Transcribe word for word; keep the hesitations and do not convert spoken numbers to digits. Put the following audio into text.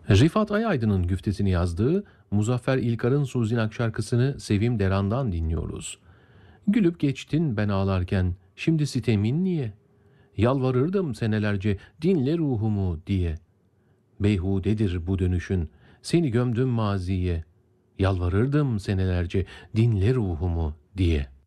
Rifat Ayaydın'ın güftesini yazdığı Muzaffer İlkar'ın Suzinak şarkısını Sevim Deran'dan dinliyoruz. Gülüp geçtin ben ağlarken, şimdi sitemin niye? Yalvarırdım senelerce, dinle ruhumu diye. Beyhudedir bu dönüşün, seni gömdüm maziye. Yalvarırdım senelerce, dinle ruhumu diye.''